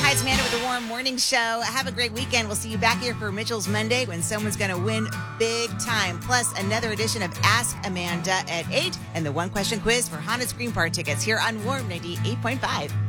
Hi, it's Amanda with the Warm Morning Show. Have a great weekend. We'll see you back here for Mitchell's Monday when someone's going to win big time. Plus, another edition of Ask Amanda at 8 and the one question quiz for Honda's Green Park tickets here on Warm 98.5.